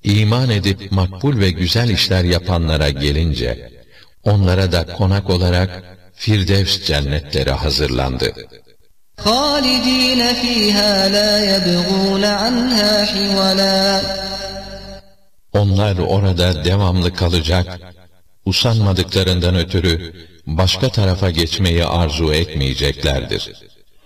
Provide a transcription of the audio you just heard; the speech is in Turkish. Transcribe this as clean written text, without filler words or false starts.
İman edip makbul ve güzel işler yapanlara gelince, onlara da konak olarak Firdevs cennetleri hazırlandı. خَالِد۪ينَ ف۪يهَا لَا يَبْغُونَ عَنْهَا حِوَلًا. Onlar orada devamlı kalacak, usanmadıklarından ötürü başka tarafa geçmeyi arzu etmeyeceklerdir.